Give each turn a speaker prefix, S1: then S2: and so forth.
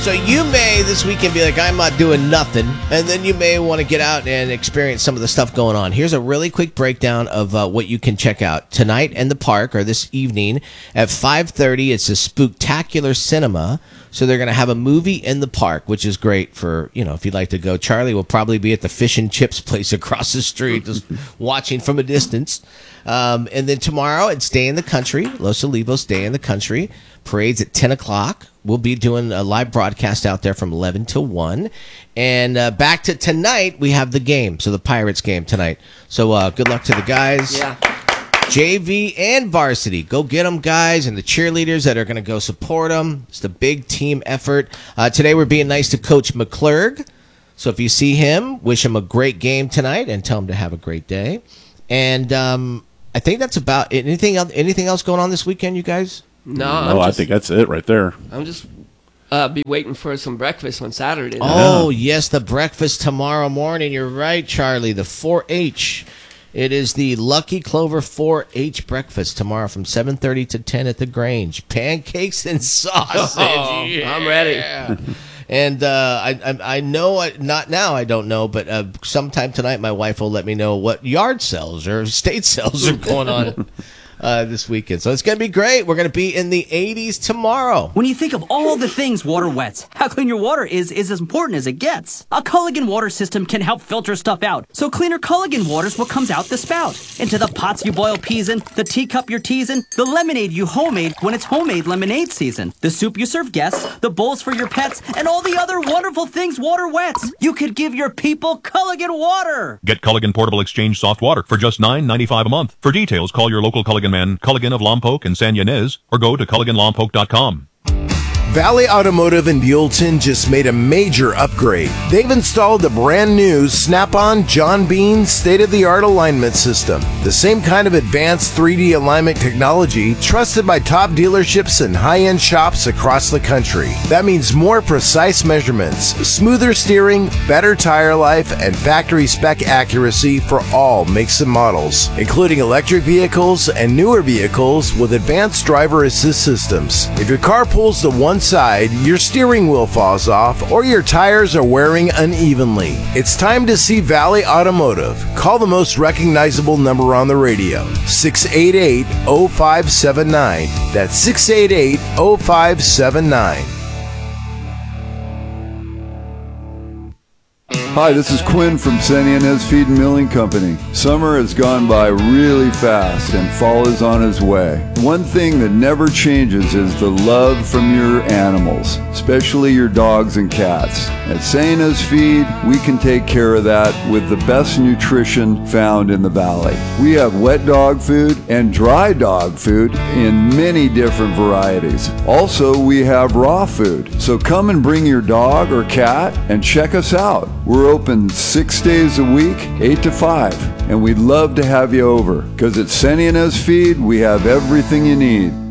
S1: So you may this weekend be like, I'm not doing nothing. And then you may want to get out and experience some of the stuff going on. Here's a really quick breakdown of what you can check out. Tonight in the park, or this evening at 5:30, it's a Spooktacular Cinema. So they're going to have a movie in the park, which is great for, if you'd like to go. Charlie will probably be at the fish and chips place across the street, just watching from a distance. And then tomorrow it's Day in the Country, Los Olivos Day in the Country. Parade's at 10 o'clock. We'll be doing a live broadcast out there from 11 to 1. And back to tonight, we have the game. So the Pirates game tonight. So good luck to the guys.
S2: Yeah.
S1: JV and varsity. Go get them, guys, and the cheerleaders that are going to go support them. It's the big team effort. Today we're being nice to Coach McClurg. So if you see him, wish him a great game tonight and tell him to have a great day. And I think that's about it. Anything else going on this weekend, you guys?
S3: No, I think that's it right there.
S2: I'm just be waiting for some breakfast on Saturday.
S1: Oh, yes, the breakfast tomorrow morning. You're right, Charlie. The 4-H. It is the Lucky Clover 4-H breakfast tomorrow from 7:30 to 10 at the Grange. Pancakes and sausage.
S2: Oh,
S1: yeah.
S2: I'm ready.
S1: And I know, not now, I don't know, but sometime tonight my wife will let me know what yard sales or estate sales are going on this weekend. So it's going to be great. We're going to be in the 80s tomorrow.
S4: When you think of all the things water wets, how clean your water is as important as it gets. A Culligan water system can help filter stuff out, so cleaner Culligan water's what comes out the spout. Into the pots you boil peas in, the teacup you're teasing, the lemonade you homemade when it's homemade lemonade season, the soup you serve guests, the bowls for your pets, and all the other wonderful things water wets. You could give your people Culligan water.
S5: Get Culligan Portable Exchange Soft Water for just $9.95 a month. For details, call your local Culligan man, Culligan of Lompoc and San Ynez, or go to CulliganLompoc.com.
S6: Valley Automotive in Buellton just made a major upgrade. They've installed the brand new Snap-on John Bean state-of-the-art alignment system. The same kind of advanced 3D alignment technology trusted by top dealerships and high-end shops across the country. That means more precise measurements, smoother steering, better tire life, and factory spec accuracy for all makes and models, including electric vehicles and newer vehicles with advanced driver assist systems. If your car pulls to one side, your steering wheel falls off, or your tires are wearing unevenly, it's time to see Valley Automotive. Call the most recognizable number on the radio, 688-0579. That's 688-0579.
S7: Hi, this is Quinn from San Ynez Feed and Milling Company. Summer has gone by really fast and fall is on its way. One thing that never changes is the love from your animals, especially your dogs and cats. At San Ynez Feed, we can take care of that with the best nutrition found in the valley. We have wet dog food and dry dog food in many different varieties. Also, we have raw food. So come and bring your dog or cat and check us out. We're open 6 days a week, 8 to 5, and we'd love to have you over, because at San Ynez Feed, we have everything you need.